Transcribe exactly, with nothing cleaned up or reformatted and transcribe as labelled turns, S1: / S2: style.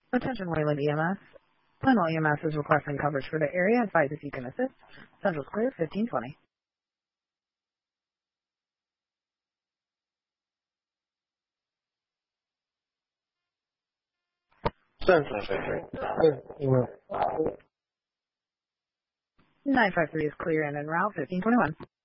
S1: Attention Wayland E M S. Glenville E M S is requesting coverage for the area. Advise if you can assist. Central's clear, fifteen twenty.
S2: Central fifteen.
S1: nine five three is clear and en route, fifteen twenty-one.